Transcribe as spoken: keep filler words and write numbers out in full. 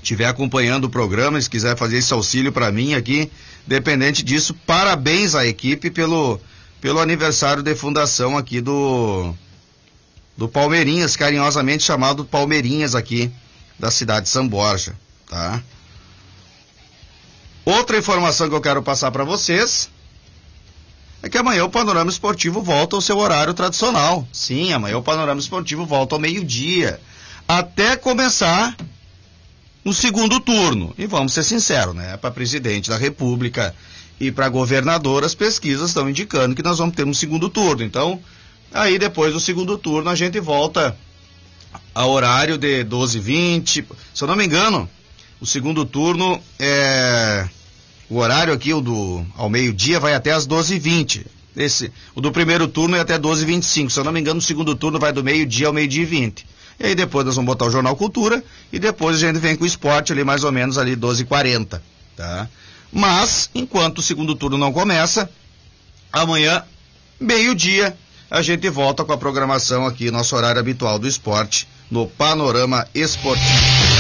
estiver acompanhando o programa, se quiser fazer esse auxílio para mim aqui, dependente disso, parabéns à equipe pelo, pelo aniversário de fundação aqui do, do Palmeirinhas, carinhosamente chamado Palmeirinhas aqui da cidade de São Borja, tá? Outra informação que eu quero passar para vocês é que amanhã o Panorama Esportivo volta ao seu horário tradicional. Sim, amanhã o Panorama Esportivo volta ao meio-dia, até começar o segundo turno. E vamos ser sinceros, né? Para presidente da República e para governador, as pesquisas estão indicando que nós vamos ter um segundo turno. Então, aí depois do segundo turno a gente volta a horário de doze e vinte. Se eu não me engano, o segundo turno é... O horário aqui, o do ao meio-dia, vai até as doze e vinte. Esse, o do primeiro turno é até doze e vinte e cinco. Se eu não me engano, o segundo turno vai do meio-dia ao meio-dia e vinte. E aí depois nós vamos botar o Jornal Cultura e depois a gente vem com o esporte ali mais ou menos ali doze e quarenta, tá? Mas, enquanto o segundo turno não começa, amanhã, meio-dia, a gente volta com a programação aqui, nosso horário habitual do esporte, no Panorama Esportivo.